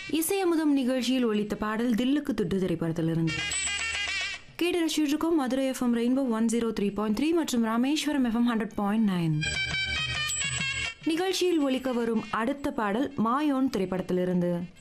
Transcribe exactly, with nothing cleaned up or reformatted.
இசையமுதம் நிகழ்ச்சியில் ஒலித்த பாடல் தில்லுக்கு துட்டு திரைப்படத்திலிருந்து கேட்டு ரசிச்சிருக்கோம். Madurai FM rainbow one zero three point three மற்றும் Rameswaram FM hundred point nine. நிகழ்ச்சியில் ஒலிக்க வரும் அடுத்த பாடல் மாயோன் திரைப்படத்திலிருந்து.